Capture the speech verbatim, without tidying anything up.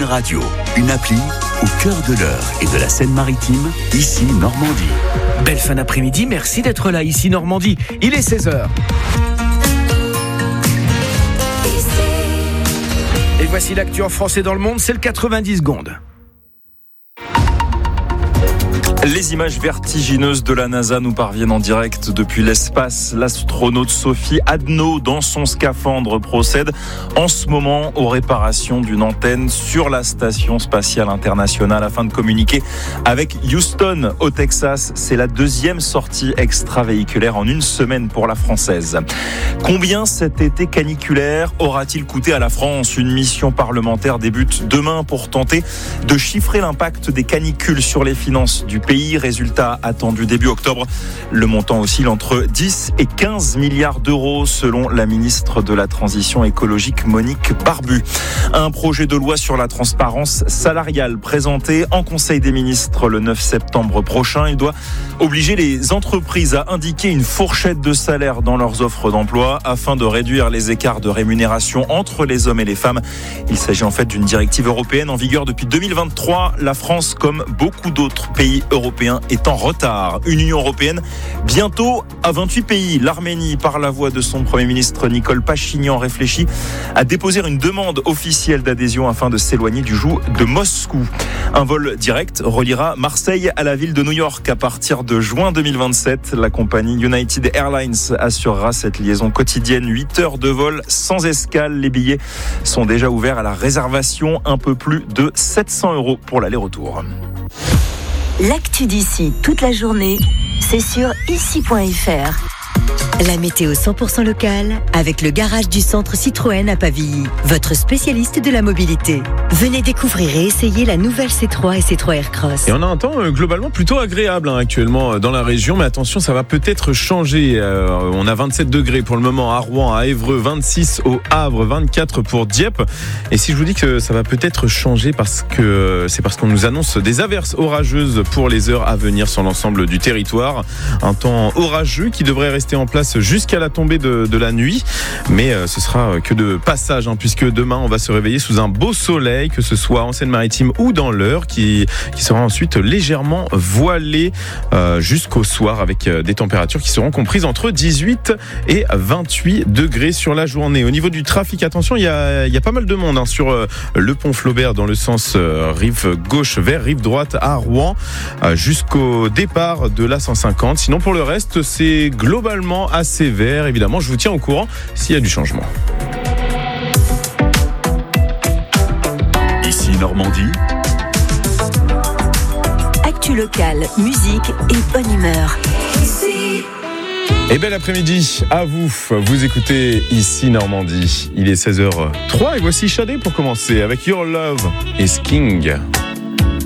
Radio, une appli au cœur de l'Eure et de la Seine-Maritime, ici Normandie. Belle fin d'après-midi, merci d'être là, ici Normandie. Il est seize heures. Et voici l'actu en français dans le monde, c'est le quatre-vingt-dix secondes. Les images vertigineuses de la NASA nous parviennent en direct depuis l'espace. L'astronaute Sophie Adno, dans son scaphandre, procède en ce moment aux réparations d'une antenne sur la station spatiale internationale afin de communiquer avec Houston au Texas. C'est la deuxième sortie extravéhiculaire en une semaine pour la Française. Combien cet été caniculaire aura-t-il coûté à la France ? Une mission parlementaire débute demain pour tenter de chiffrer l'impact des canicules sur les finances du pays. Résultat attendu début octobre. Le montant oscille entre dix et quinze milliards d'euros selon la ministre de la Transition écologique Monique Barbu. Un projet de loi sur la transparence salariale présenté en Conseil des ministres le neuf septembre prochain. Il doit obliger les entreprises à indiquer une fourchette de salaire dans leurs offres d'emploi afin de réduire les écarts de rémunération entre les hommes et les femmes. Il s'agit en fait d'une directive européenne en vigueur depuis deux mille vingt-trois. La France, comme beaucoup d'autres pays européens, est en retard. Une Union européenne bientôt à vingt-huit pays. L'Arménie, par la voix de son Premier ministre Nicole Pachinian, réfléchit à déposer une demande officielle d'adhésion afin de s'éloigner du joug de Moscou. Un vol direct reliera Marseille à la ville de New York à partir de juin deux mille vingt-sept. La compagnie United Airlines assurera cette liaison quotidienne. huit heures de vol sans escale. Les billets sont déjà ouverts à la réservation. Un peu plus de sept cents euros pour l'aller-retour. L'actu d'ici toute la journée, c'est sur ici point f r. La météo cent pour cent locale avec le garage du centre Citroën à Pavilly, votre spécialiste de la mobilité. Venez découvrir et essayer la nouvelle C trois et C trois Aircross. Et on a un temps euh, globalement plutôt agréable hein, actuellement euh, dans la région, mais attention, ça va peut-être changer. Euh, on a vingt-sept degrés pour le moment à Rouen, à Évreux, vingt-six au Havre, vingt-quatre pour Dieppe. Et si je vous dis que ça va peut-être changer parce que c'est parce qu'on nous annonce des averses orageuses pour les heures à venir sur l'ensemble du territoire. Un temps orageux qui devrait rester en place jusqu'à la tombée de, de la nuit, mais euh, ce sera que de passage hein, puisque demain on va se réveiller sous un beau soleil, que ce soit en Seine-Maritime ou dans l'Eure, qui, qui sera ensuite légèrement voilé euh, jusqu'au soir avec euh, des températures qui seront comprises entre dix-huit et vingt-huit degrés sur la journée. Au niveau du trafic, attention, il y a, il y a pas mal de monde hein, sur euh, le pont Flaubert dans le sens euh, rive gauche vers rive droite à Rouen euh, jusqu'au départ de l'A cent cinquante. Sinon pour le reste, c'est globalement assez vert. Évidemment, je vous tiens au courant s'il y a du changement. Ici Normandie. Actu locale, musique et bonne humeur. Et bel après-midi à vous. Vous écoutez Ici Normandie. Il est seize heures zéro trois et voici Shadé pour commencer avec Your Love is King.